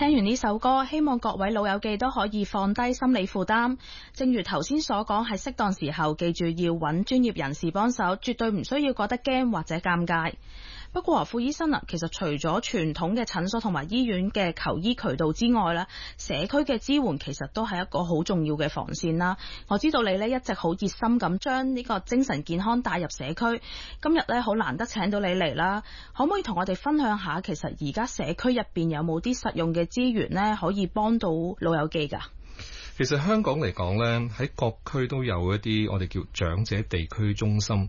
聽完呢首歌，希望各位老友記都可以放低心理負擔。正如頭先所講，喺適當時候記住要揾專業人士幫手，絕對唔需要覺得驚或者尷尬。不過傅醫生啊，其實除咗傳統嘅診所同埋醫院嘅求醫渠道之外咧，社區嘅支援其實都係一個好重要嘅防線啦。我知道你咧一直好熱心咁將呢個精神健康帶入社區，今日咧好難得請到你嚟啦，可唔可以同我哋分享下，其實而家社區入邊有冇啲實用嘅資源咧，可以幫到老友記㗎？ 其實香港嚟講咧，喺各區都有一啲我哋叫長者地區中心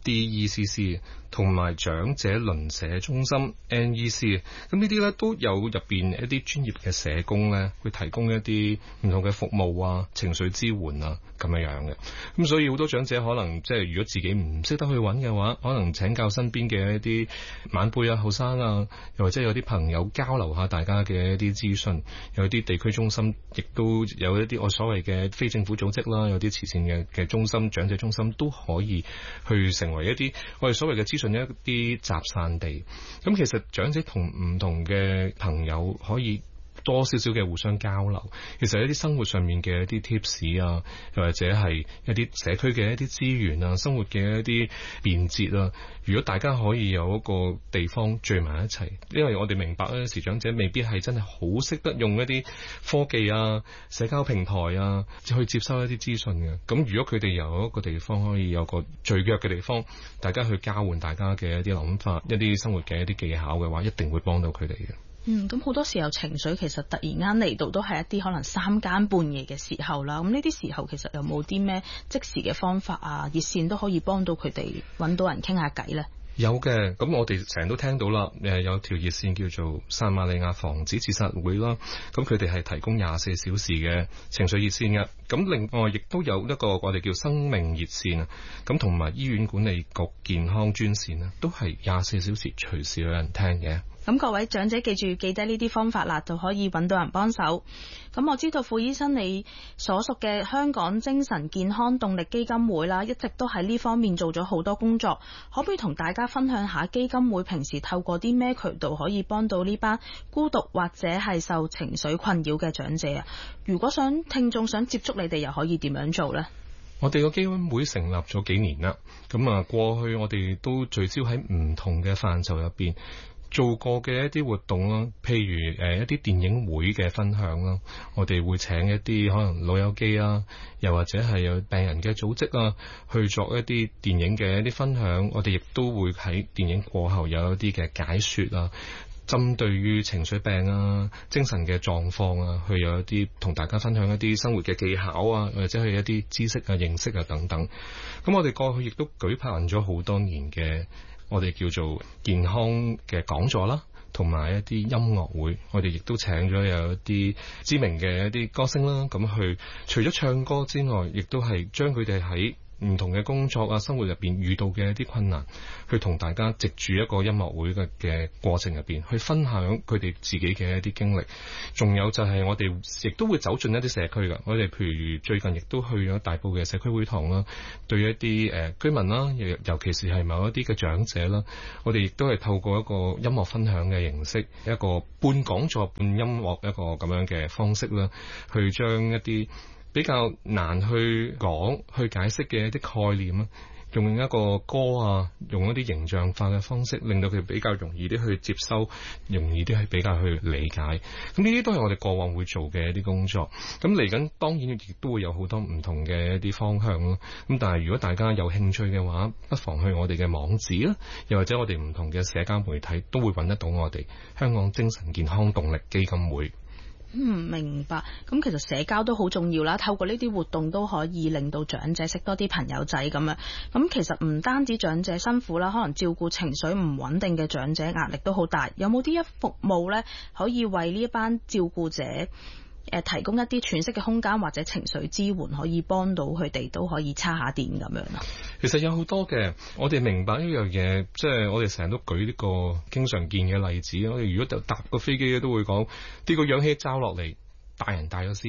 DECC 同埋長者鄰舍中心 NEC， 咁呢啲咧都有入邊一啲專業嘅社工咧，會提供一啲唔同嘅服務啊、情緒支援啊咁樣嘅。咁所以好多長者可能即係如果自己唔識得去揾嘅話，可能請教身邊嘅一啲晚輩啊、後生啊，又或者有啲朋友交流下大家嘅一啲資訊。有啲地區中心亦都有一啲我所謂嘅非政府組織啦，有啲慈善嘅中心、長者中心都可以去成為一啲我哋所謂嘅資訊一啲集散地。咁其實長者同唔同嘅朋友可以多少少嘅互相交流，其實一啲生活上面嘅一啲 tips 啊，又或者係一啲社區嘅一啲資源啊，生活嘅一啲便捷啊，如果大家可以有一個地方聚埋一齊，因為我哋明白咧，有時長者未必係真係好識得用一啲科技啊、社交平台啊去接收一啲資訊嘅。咁如果佢哋有一個地方可以有個聚腳嘅地方，大家去交換大家嘅一啲諗法、一啲生活嘅一啲技巧嘅話，一定會幫到佢哋嘅。 咁好多時候情緒其實突然間嚟到都係一啲可能三更半夜嘅時候啦。咁呢啲時候其實有冇啲咩即時嘅方法啊、熱線都可以幫到佢哋揾到人傾下偈呢？ 有嘅，咁我哋成日都聽到啦，有條熱線叫做撒瑪利亞防止自殺會啦，咁佢哋係提供24小時嘅情緒熱線嘅。咁另外亦都有一個我哋叫生命熱線啊，咁同埋醫院管理局健康專線啊，都係24小時隨時有人聽嘅。 咁各位長者記住記低呢啲方法啦，就可以揾到人幫手。咁我知道傅醫生你所屬嘅香港精神健康動力基金會啦，一直都喺呢方面做咗好多工作，可唔可以同大家分享下基金會平時透過啲咩渠道可以幫到呢班孤獨或者係受情緒困擾嘅長者啊？如果聽眾想接觸你哋，又可以點樣做呢？ 我哋個基金會成立咗幾年啦，咁過去我哋都聚焦喺唔同嘅範疇入邊做過嘅一啲活動啦，譬如一啲電影會嘅分享啦，我哋會請一啲可能老友記啊，又或者係有病人嘅組織啊，去作一啲電影嘅一啲分享。我哋亦都會喺電影過後有一啲嘅解說啊，針對於情緒病啊、精神嘅狀況啊，去有一啲同大家分享一啲生活嘅技巧啊，或者係一啲知識啊、認識啊等等。咁我哋過去亦都舉辦咗好多年嘅我哋叫做健康嘅講座啦，同埋一啲音樂會，我哋亦都請咗有一啲知名嘅一啲歌星啦，咁去除咗唱歌之外，亦都係將佢哋喺唔同嘅工作啊、生活入邊遇到嘅一啲困難，去同大家藉住一個音樂會嘅過程入邊，去分享佢哋自己嘅一啲經歷。仲有就係我哋亦都會走進一啲社區㗎。我哋譬如最近亦都去咗大埔嘅社區會堂啦，對一啲居民啦，尤其是係某一啲嘅長者啦，我哋亦都係透過一個音樂分享嘅形式，一個半講座半音樂一個咁樣嘅方式啦，去將一啲比較難去講去解釋嘅一啲概念啊，用一個歌啊，用一啲形象化嘅方式，令到佢比較容易啲去接收，容易啲係比較去理解。咁呢啲都係我哋過往會做嘅一啲工作。咁嚟緊當然亦都會有好多唔同嘅一啲方向咯。咁但係如果大家有興趣嘅話，不妨去我哋嘅網址啦，又或者我哋唔同嘅社交媒體都會揾得到我哋香港精神健康動力基金會。 明白。咁其實社交都好重要啦，透過呢啲活動都可以令到長者識多啲朋友仔咁樣。咁其實唔單止長者辛苦啦，可能照顧情緒唔穩定嘅長者壓力都好大。有冇啲服務呢，可以為呢一班照顧者提供一啲喘息嘅空間或者情緒支援，可以幫到佢哋都可以叉下電咁樣啊？ 其實有好多嘅，我哋明白一樣嘢，即係我哋成日都舉呢個經常見嘅例子。我哋如果就搭個飛機都會講，啲個氧氣罩落嚟，大人帶咗先，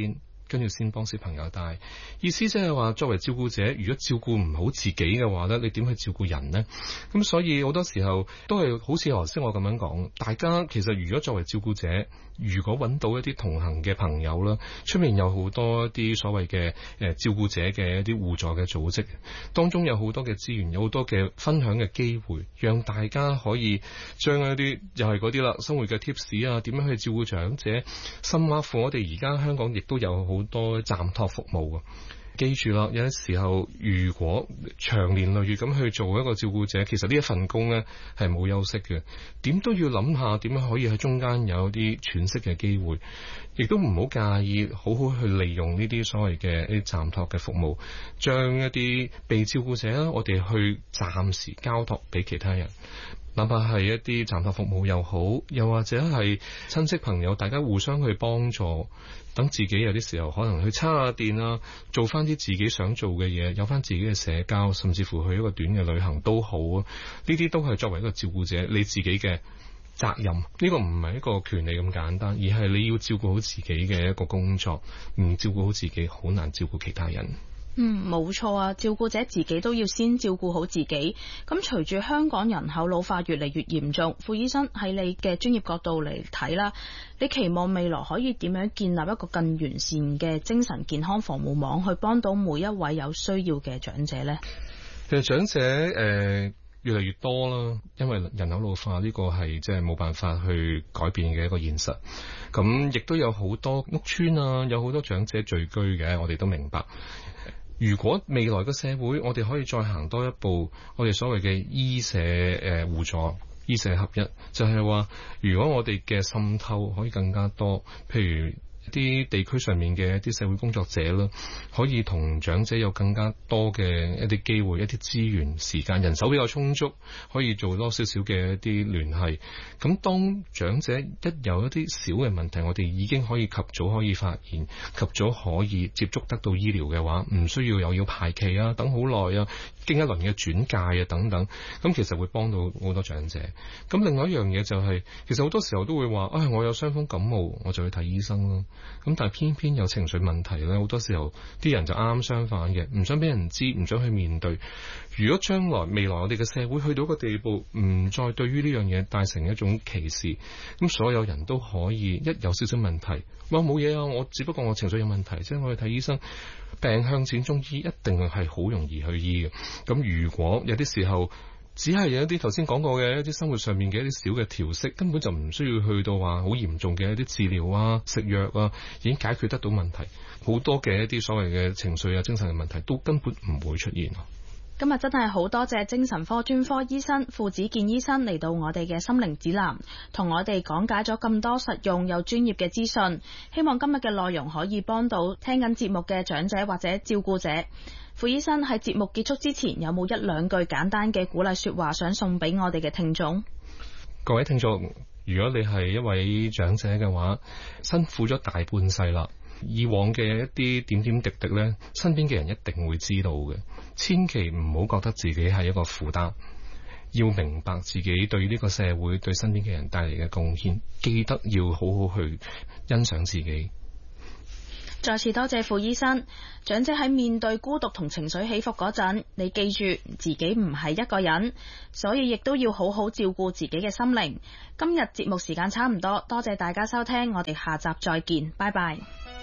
跟住先幫小朋友帶。意思即係話，作為照顧者，如果照顧唔好自己嘅話咧，你點去照顧人呢？咁所以好多時候都係好似頭先我咁樣講，大家其實如果作為照顧者，如果揾到一啲同行嘅朋友啦，出面有好多一啲所謂嘅照顧者嘅一啲互助嘅組織，當中有好多嘅資源，有好多嘅分享嘅機會，讓大家可以將一啲又係嗰啲啦，生活嘅 tips 啊，點樣去照顧長者，甚至乎我哋而家香港亦都有好多暫託服務啊。記住啦，有啲時候如果長年累月咁去做一個照顧者，其實呢一份工呢係冇休息嘅，點都要諗下點樣可以喺中間有啲喘息嘅機會，亦都唔好介意好好去利用呢啲所謂嘅一啲暫託嘅服務，將一啲被照顧者啦，我哋去暫時交託俾其他人。哪怕係一啲暫託服務又好，又或者係親戚朋友，大家互相去幫助，等自己有啲時候可能去叉下電啊，做翻啲自己想做嘅嘢，有翻自己嘅社交，甚至乎去一個短嘅旅行都好啊！呢啲都係作為一個照顧者你自己嘅責任。呢個唔係一個權利咁簡單，而係你要照顧好自己嘅一個工作。唔照顧好自己，好難照顧其他人。 冇錯啊！照顧者自己都要先照顧好自己。咁隨住香港人口老化越嚟越嚴重，傅醫生喺你嘅專業角度嚟睇啦，你期望未來可以點樣建立一個更完善嘅精神健康防護網，去幫到每一位有需要嘅長者呢？ 其實長者越嚟越多啦，因為人口老化呢個係即係冇辦法去改變嘅一個現實。咁亦都有好多屋邨啊，有好多長者聚居嘅，我哋都明白。如果未來嘅社會，我哋可以再行多一步，我哋所謂嘅醫社互助、醫社合一，就係話，如果我哋嘅滲透可以更加多，譬如一啲地區上面嘅一啲社會工作者啦，可以同長者有更加多嘅一啲機會、一啲資源、時間、人手比較充足，可以做多少少嘅一啲聯繫。咁當長者一有一啲小嘅問題，我哋已經可以及早可以發現，及早可以接觸得到醫療嘅話，唔需要又要排期啊，等好耐啊，經一輪嘅轉介啊等等，咁其實會幫到好多長者。咁另外一樣嘢就係，其實好多時候都會話，我有傷風感冒，我就去睇醫生咯。咁但係偏偏有情緒問題咧，好多時候啲人就啱相反嘅，唔想俾人知，唔想去面對。如果將來未來我哋嘅社會去到一個地步，唔再對於呢樣嘢帶成一種歧視，咁所有人都可以一有少少問題，話冇嘢啊，我只不過我情緒有問題，即係我去睇醫生，病向淺中醫一定係好容易去醫嘅。咁如果有啲時候，只係有一啲頭先講過嘅一啲生活上面嘅一啲小嘅調適，根本就唔需要去到話好嚴重嘅一啲治療啊、食藥啊，已經解決得到問題。好多嘅一啲所謂嘅情緒啊、精神嘅問題都根本唔會出現。 今日真係好多謝精神科專科醫生傅子健醫生嚟到我哋嘅心靈指南，同我哋講解咗咁多實用又專業嘅資訊。希望今日嘅內容可以幫到聽緊節目嘅長者或者照顧者。傅醫生喺節目結束之前，有冇一兩句簡單嘅鼓勵說話想送俾我哋嘅聽眾？ 各位聽眾，如果你係一位長者嘅話，辛苦咗大半世啦，以往嘅一啲點點滴滴呢，身邊嘅人一定會知道嘅。千祈唔好覺得自己係一個負擔，要明白自己對呢個社會、對身邊嘅人帶嚟嘅貢獻，記得要好好去欣賞自己。 再次多謝傅醫生。長者喺面對孤獨同情緒起伏嗰陣，你記住自己唔係一個人，所以亦都要好好照顧自己嘅心靈。今日節目時間差唔多，多謝大家收聽，我哋下集再見，拜拜。